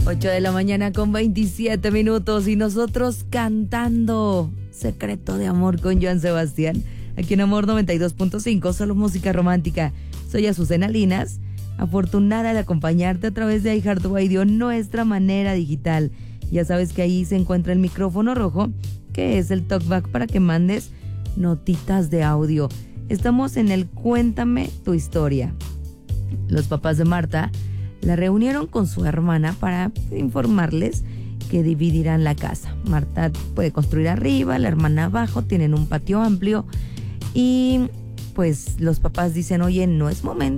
8 de la mañana con 27 minutos y nosotros cantando Secreto de Amor con Joan Sebastián. Aquí en Amor 92.5, solo música romántica. Soy Azucena Linas, afortunada de acompañarte a través de iHeartRadio, nuestra manera digital. Ya sabes que ahí se encuentra el micrófono rojo, que es el talkback para que mandes notitas de audio. Estamos en el Cuéntame tu historia. Los papás de Marta la reunieron con su hermana para informarles que dividirán la casa. Marta puede construir arriba, la hermana abajo, tienen un patio amplio y pues los papás dicen, oye, no es momento